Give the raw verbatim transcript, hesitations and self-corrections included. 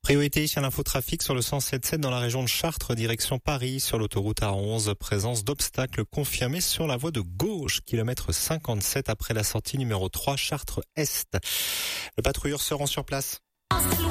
Priorité à l'infotrafic sur le cent sept sept dans la région de Chartres, direction Paris, sur l'autoroute A onze. Présence d'obstacles confirmés sur la voie de gauche, kilomètre cinquante-sept après la sortie numéro trois Chartres-Est. Le patrouilleur se rend sur place.